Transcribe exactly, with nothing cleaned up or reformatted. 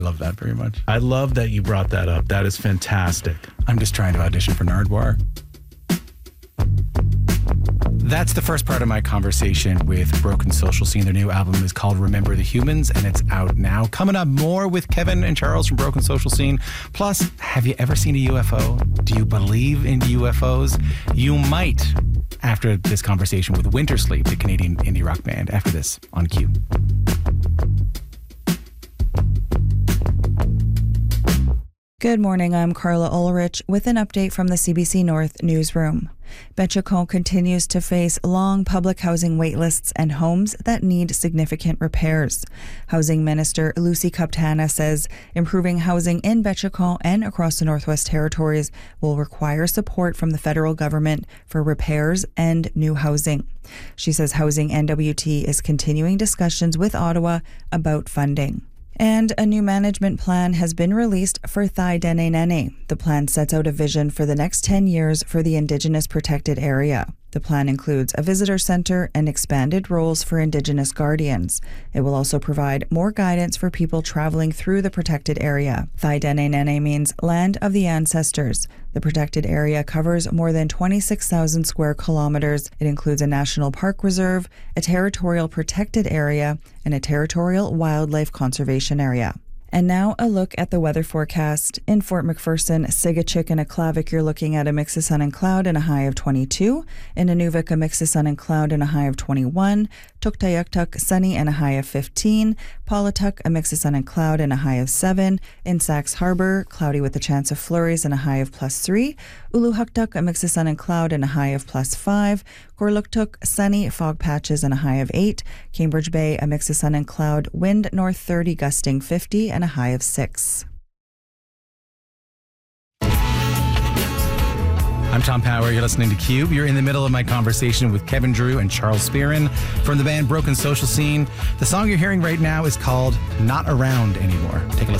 Love that very much. I love that you brought that up. That is fantastic. I'm just trying to audition for Nardwuar. That's the first part of my conversation with Broken Social Scene. Their new album is called Remember the Humans, and it's out now. Coming up, more with Kevin and Charles from Broken Social Scene. Plus, have you ever seen a U F O? Do you believe in U F Os? You might, after this conversation with Winter Sleep, the Canadian indie rock band. After this, on Q. Good morning, I'm Carla Ulrich with an update from the C B C North newsroom. Betchacon continues to face long public housing waitlists and homes that need significant repairs. Housing Minister Lucy Kaptana says improving housing in Betchacon and across the Northwest Territories will require support from the federal government for repairs and new housing. She says Housing N W T is continuing discussions with Ottawa about funding. And a new management plan has been released for Thai Dene Nene. The plan sets out a vision for the next ten years for the Indigenous protected area. The plan includes a visitor centre and expanded roles for Indigenous guardians. It will also provide more guidance for people travelling through the protected area. Thai Dene Nene means land of the ancestors. The protected area covers more than twenty-six thousand square kilometres. It includes a national park reserve, a territorial protected area, and a territorial wildlife conservation area. And now a look at the weather forecast. In Fort McPherson, Sigachik and Aklavik, you're looking at a mix of sun and cloud and a high of twenty-two. In Nunavik, a mix of sun and cloud and a high of twenty-one. Tuktoyaktuk, sunny and a high of fifteen. Paulatuk, a mix of sun and cloud and a high of seven. In Sax Harbor, cloudy with a chance of flurries and a high of plus three. Uluhuktuk, a mix of sun and cloud and a high of plus five. Gorluktuk, sunny, fog patches and a high of eight. Cambridge Bay, a mix of sun and cloud, wind north thirty, gusting fifty and a high of six. I'm Tom Power. You're listening to Cube. You're in the middle of my conversation with Kevin Drew and Charles Spearin from the band Broken Social Scene. The song you're hearing right now is called Not Around Anymore. Take a listen.